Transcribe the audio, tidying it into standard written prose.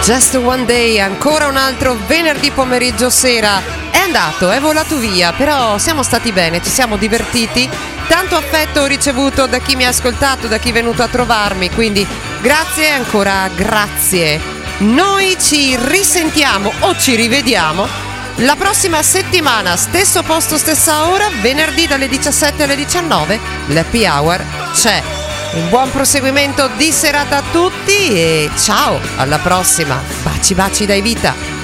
Just One Day, ancora un altro venerdì pomeriggio sera. È andato, è volato via, però siamo stati bene, ci siamo divertiti. Tanto affetto ho ricevuto da chi mi ha ascoltato, da chi è venuto a trovarmi, quindi grazie, ancora grazie. Noi ci risentiamo o ci rivediamo la prossima settimana, stesso posto, stessa ora, venerdì dalle 17 alle 19. L'Happy Hour c'è. Un buon proseguimento di serata a tutti e ciao, alla prossima. Baci baci dai Vita.